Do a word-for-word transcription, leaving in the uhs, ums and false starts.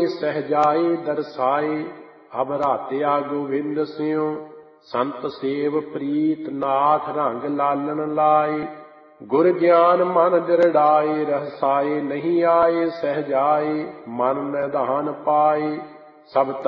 सहजाए दर्शाए। अब रात्या गोविंद सिंह संत सेव प्रीत नाथ रंग लालन लाए। गुर ज्ञान मन दृढ़ाए रहसाए नहीं आए सहजाए मन निधान पाए। सब